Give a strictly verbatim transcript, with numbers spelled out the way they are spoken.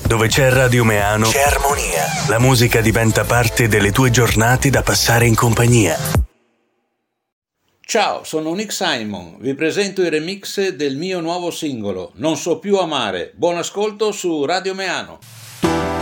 Dove c'è Radio Meano, c'è armonia. La musica diventa parte delle tue giornate da passare in compagnia. Ciao, sono Nick Simon. Vi presento i remix del mio nuovo singolo, Non so più amare. Buon ascolto su Radio Meano.